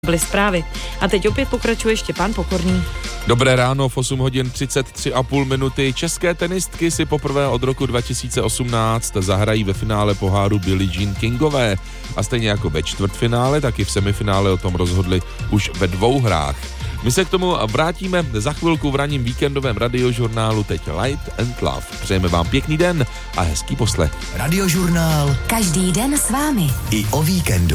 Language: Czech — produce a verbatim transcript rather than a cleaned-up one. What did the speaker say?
Byly zprávy. A teď opět pokračuje Štěpán Pokorný. Dobré ráno, v osm hodin třicet tři a půl minuty. České tenistky si poprvé od roku dva tisíce osmnáct zahrají ve finále poháru Billie Jean Kingové. A stejně jako ve čtvrtfinále, tak i v semifinále o tom rozhodli už ve dvou hrách. My se k tomu vrátíme za chvilku v ranním víkendovém radiožurnálu Teď Light and Love. Přejeme vám pěkný den a hezký poslech. Radiožurnál. Každý den s vámi. I o víkendu.